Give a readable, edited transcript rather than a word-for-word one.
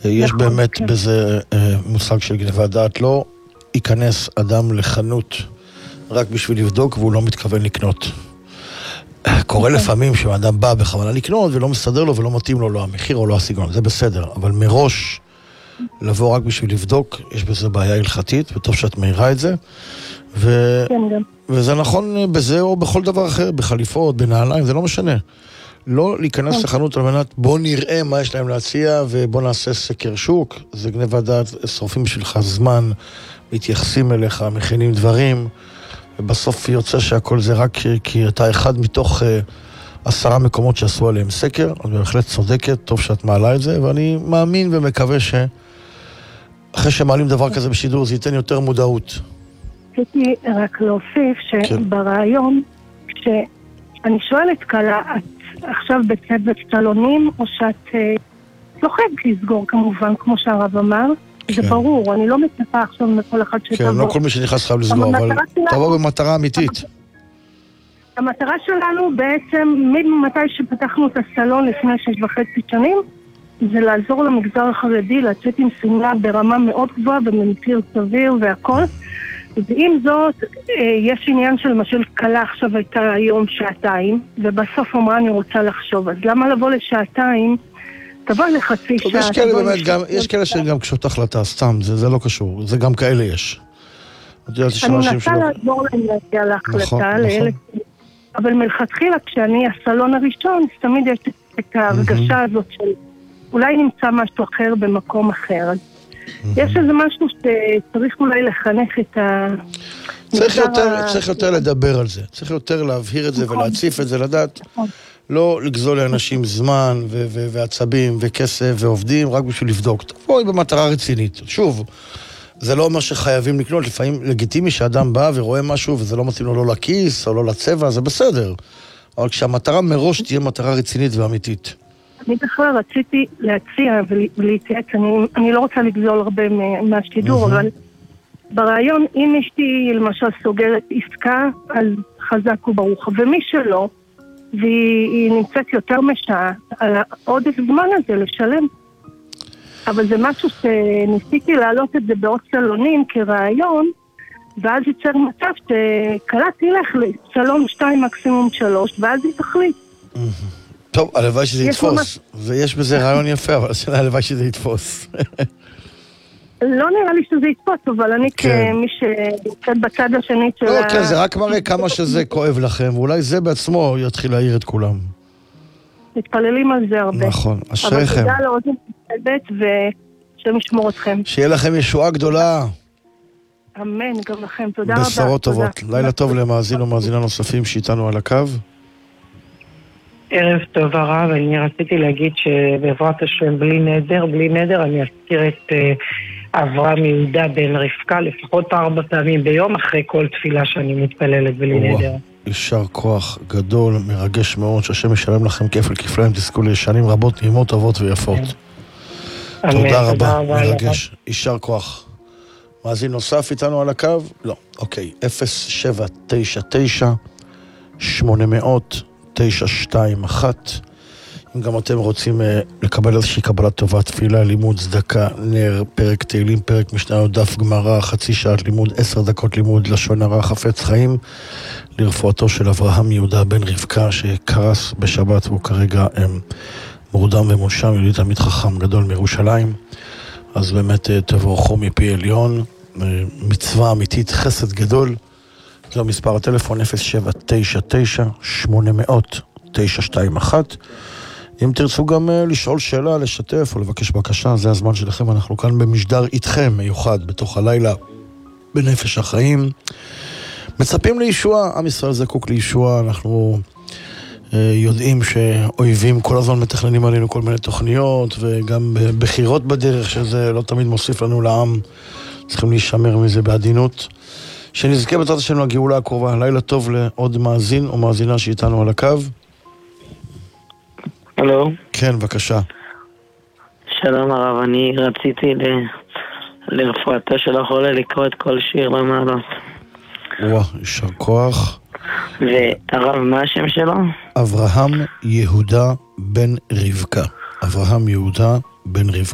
יש באמת בזה מושג של גנבת דעת. לא ייכנס אדם לחנות רק בשביל לבדוק והוא לא מתכוון לקנות. קורה לפעמים שאדם בא בכוונה לקנות ולא מסתדר לו ולא מתאים לו, לא המחיר או לא הסגנון, זה בסדר. אבל מראש לבוא רק בשביל לבדוק, יש בזה בעיה הלכתית, וטוב שאת מהירה את זה. וזה נכון בזה או בכל דבר אחר, בחליפות, בנעליים, זה לא משנה. לא להיכנס לחנות על מנת, בוא נראה מה יש להם להציע, ובוא נעשה סקר שוק. זה גנבת דעת, שורפים שלך זמן, מתייחסים אליך, מכינים דברים, ובסוף יוצא שהכל זה רק כי אתה אחד מתוך 10 מקומות שעשו עליהם סקר. אז בהחלט צודקת, טוב שאת מעלה את זה, ואני מאמין ומקווה שאחרי שמעלים דבר כזה בשידור, זה ייתן יותר מודעות. רציתי רק להוסיף שברעיון, כשאני שואלת קלה, את עכשיו בצוות סלונים, או שאת לא חייבת לסגור כמובן, כמו שהרב אמר, זה ברור, אני לא מצפה עכשיו מכל אחד שתבוא. כן, לא כל מי שנכנס חייב לסגור, אבל תבוא במטרה אמיתית. המטרה שלנו בעצם, ממתי שפתחנו את הסלון לפני 6.5 שנים, זה לעזור למגזר החרדי לצאת עם סמלה ברמה מאוד גבוהה במחיר סביר והכל. ועם זאת, יש עניין של משל קלה עכשיו הייתה היום 2 ובסוף אמרה אני רוצה לחשוב. אז למה לבוא לשעתיים? תבוא לחצי שעה. יש כאלה באמת גם, יש כאלה שגם קשות החלטה, סתם, זה לא קשור. זה גם כאלה יש. אני מנסה לעזור להם להגיע להחלטה, אבל מלכתחילה כשאני הסלון הראשון, תמיד יש את ההרגשה הזאת של אולי נמצא משהו אחר במקום אחר. יש איזה משהו שצריך אולי לחנך את ה... צריך יותר לדבר על זה. צריך יותר להבהיר את זה ולהציף את זה, לדעת. לא לגזול לאנשים זמן ועצבים וכסף ועובדים רק בשביל לבדוק. תבואי במטרה רצינית. שוב, זה לא אומר שחייבים לקנות. לפעמים לגיטימי שאדם בא ורואה משהו וזה לא מתאים לו לא לכיס או לא לצבע, זה בסדר. אבל כשהמטרה מראש תהיה מטרה רצינית ואמיתית. אני בכלל רציתי להציע ולהתייעץ, אני לא רוצה לגזול הרבה מהשידור, אבל ברעיון, אם אשתי למשל סוגרת עסקה, אז חזק וברוך, ומי שלא, והיא נמצאת יותר משעה, על העודף זמן הזה לשלם. אבל זה משהו שניסיתי להעלות את זה בעוד סלונים כרעיון, ואז יצר מצב שקלה תלך לסלון 2 מקסימום 3, ואז היא תחליט. טוב, הלוואי שזה יתפוס. ויש בזה רעיון יפה, אבל הלוואי שזה יתפוס. לא נראה לי שזה יתפוס, אבל אני כמי שנמצאת בצד השני של לא, כן, זה רק מראה כמה שזה כואב לכם, ואולי זה בעצמו יתחיל להעיר את כולם. מתפללים על זה הרבה. נכון, אשריכם. אבל תודה לאוזן מתחלת, ושם ישמור אתכם. שיהיה לכם ישועה גדולה. אמן, גם לכם. תודה רבה. בשורות טובות. לילה טוב למאזין ומאזינה נוספים שאיתנו על הקו. ערב טוב הרב, אני רציתי להגיד שבעזרת השם בלי נדר אני אזכיר את אברהם יהודה בן רבקה לפחות 4 פעמים ביום אחרי כל תפילה שאני מתפללת בלי נדר. יישר כוח גדול, מרגש מאוד, שהשם ישלם לכם כפל כפליים, תזכו לשנים רבות, נעימות, טובות ויפות. תודה רבה, מרגש, יישר כוח. מאזין נוסף איתנו על הקו? לא, אוקיי, 0799 800 921. אם גם אתם רוצים לקבל איזושהי קבלת טובה, תפילה, לימוד, צדקה, נר, פרק תהילים, פרק משנה, דף גמרא, חצי שעת לימוד, 10 דקות לימוד, לשון הרע, חפץ חיים, לרפואתו של אברהם יהודה בן רבקה שקרס בשבת והוא כרגע מורדם ומונשם, יהודי תלמיד חכם גדול מירושלים. אז באמת תבורכו מפי עליון, מצווה אמיתית, חסד גדול. זהו מספר הטלפון 0799-800-921. אם תרצו גם לשאול שאלה, לשתף או לבקש בקשה, זה הזמן שלכם. אנחנו כאן במשדר איתכם מיוחד בתוך הלילה בנפש החיים. מצפים לישוע, עם ישראל זקוק לישוע. אנחנו יודעים שאויבים כל הזמן מתכננים עלינו כל מיני תוכניות, וגם בחירות בדרך, שזה לא תמיד מוסיף לנו לעם. צריכים להישמר מזה בעדינות. שנזכה בצד השם לגאולה הקרובה. לילה טוב לעוד מאזין או מאזינה שאיתנו על הקו. הלו. כן, בבקשה. שלום הרב, אני רציתי לרפואתו של החולה לקרוא את כל שיר למעלות. יישר כוח. והרב, מה השם שלו? אברהם יהודה בן רבקה. אברהם יהודה בן רבקה.